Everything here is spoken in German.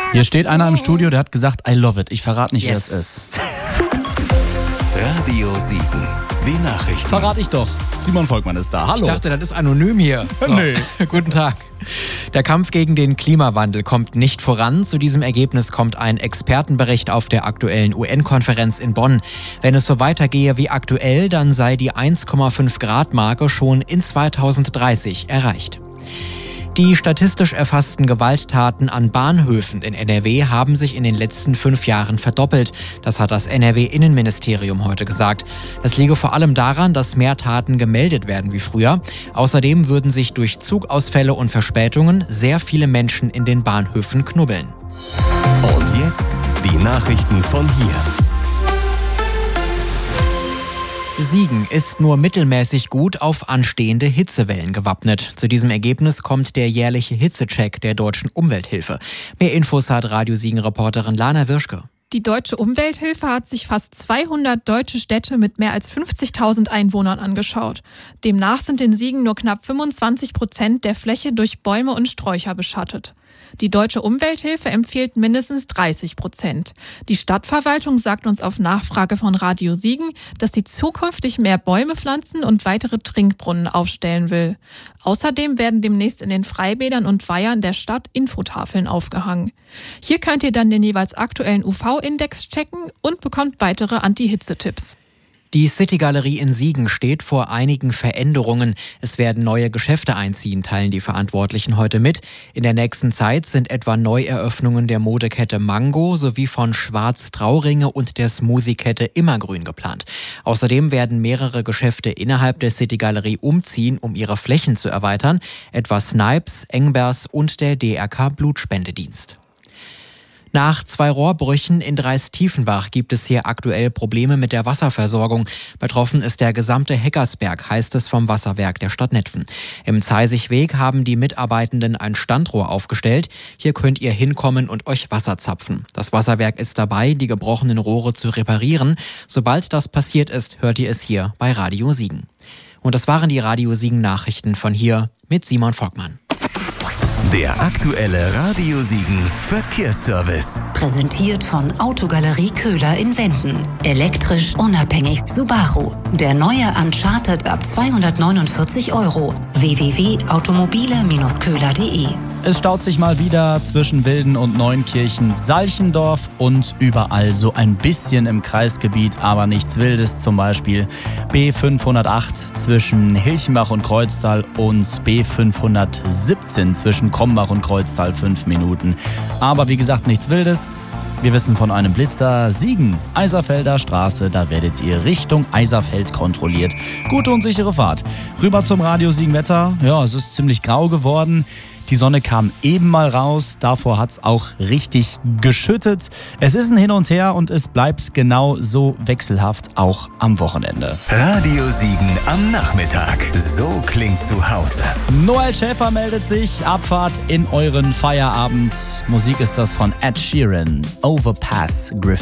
Hier steht einer im Studio, der hat gesagt, I love it. Ich verrate nicht, wer es ist. Radio Siegen. Die Nachrichten. Verrate ich doch. Simon Volkmann ist da. Hallo. Ich dachte, das ist anonym hier. So. Nee. Guten Tag. Der Kampf gegen den Klimawandel kommt nicht voran. Zu diesem Ergebnis kommt ein Expertenbericht auf der aktuellen UN-Konferenz in Bonn. Wenn es so weitergehe wie aktuell, dann sei die 1,5-Grad-Marke schon in 2030 erreicht. Die statistisch erfassten Gewalttaten an Bahnhöfen in NRW haben sich in den letzten 5 Jahren verdoppelt. Das hat das NRW-Innenministerium heute gesagt. Das liege vor allem daran, dass mehr Taten gemeldet werden wie früher. Außerdem würden sich durch Zugausfälle und Verspätungen sehr viele Menschen in den Bahnhöfen knubbeln. Und jetzt die Nachrichten von hier. Siegen ist nur mittelmäßig gut auf anstehende Hitzewellen gewappnet. Zu diesem Ergebnis kommt der jährliche Hitzecheck der Deutschen Umwelthilfe. Mehr Infos hat Radio Siegen-Reporterin Lana Wirschke. Die Deutsche Umwelthilfe hat sich fast 200 deutsche Städte mit mehr als 50.000 Einwohnern angeschaut. Demnach sind in Siegen nur knapp 25% der Fläche durch Bäume und Sträucher beschattet. Die Deutsche Umwelthilfe empfiehlt mindestens 30%. Die Stadtverwaltung sagt uns auf Nachfrage von Radio Siegen, dass sie zukünftig mehr Bäume pflanzen und weitere Trinkbrunnen aufstellen will. Außerdem werden demnächst in den Freibädern und Weihern der Stadt Infotafeln aufgehangen. Hier könnt ihr dann den jeweils aktuellen UV-Index checken und bekommt weitere Anti-Hitze-Tipps. Die City-Galerie in Siegen steht vor einigen Veränderungen. Es werden neue Geschäfte einziehen, teilen die Verantwortlichen heute mit. In der nächsten Zeit sind etwa Neueröffnungen der Modekette Mango sowie von Schwarz Trauringe und der Smoothie-Kette Immergrün geplant. Außerdem werden mehrere Geschäfte innerhalb der City-Galerie umziehen, um ihre Flächen zu erweitern, etwa Snipes, Engbers und der DRK Blutspendedienst. Nach 2 Rohrbrüchen in Dreis-Tiefenbach gibt es hier aktuell Probleme mit der Wasserversorgung. Betroffen ist der gesamte Heckersberg, heißt es vom Wasserwerk der Stadt Netphen. Im Zeisigweg haben die Mitarbeitenden ein Standrohr aufgestellt. Hier könnt ihr hinkommen und euch Wasser zapfen. Das Wasserwerk ist dabei, die gebrochenen Rohre zu reparieren. Sobald das passiert ist, hört ihr es hier bei Radio Siegen. Und das waren die Radio Siegen Nachrichten von hier mit Simon Volkmann. Der aktuelle Radio Siegen Verkehrsservice. Präsentiert von Autogalerie Köhler in Wenden. Elektrisch, unabhängig, Subaru. Der neue Uncharted ab 249 €. www.automobile-köhler.de. Es staut sich mal wieder zwischen Wilden und Neunkirchen, Salchendorf und überall so ein bisschen im Kreisgebiet, aber nichts Wildes. Zum Beispiel B508 zwischen Hilchenbach und Kreuztal und B517 zwischen Krombach und Kreuztal 5 Minuten. Aber wie gesagt, nichts Wildes. Wir wissen von einem Blitzer. Siegen, Eiserfelder Straße, da werdet ihr Richtung Eiserfeld kontrolliert. Gute und sichere Fahrt. Rüber zum Radio Siegen Wetter. Ja, es ist ziemlich grau geworden. Die Sonne kam eben mal raus, davor hat es auch richtig geschüttet. Es ist ein Hin und Her und es bleibt genau so wechselhaft auch am Wochenende. Radio Siegen am Nachmittag. So klingt zu Hause. Noel Schäfer meldet sich. Abfahrt in euren Feierabend. Musik ist das von Ed Sheeran. Overpass Griffin.